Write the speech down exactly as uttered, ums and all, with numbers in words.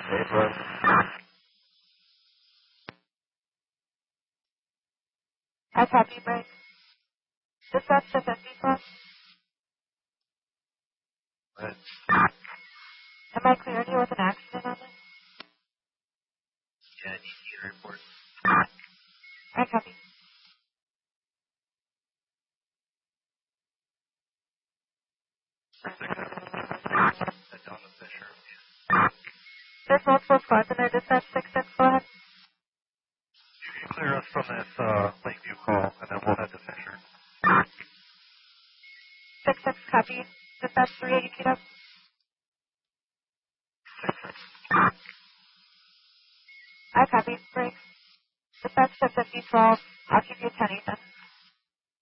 April. I copy, break. Dispatch to fifty plus. Right. Am I clearing you with an accident on this? Yeah, I need you to report. I copy. That's on the Fisher. There's multiple squads in there. Dispatch six six, go ahead. You can clear us from this uh, Lakeview call, and then we'll head to Fisher. six six, copy. Dispatch three eighty feet up. I copy, break. Dispatch to fifty twelve. I'll keep you ten Ethan.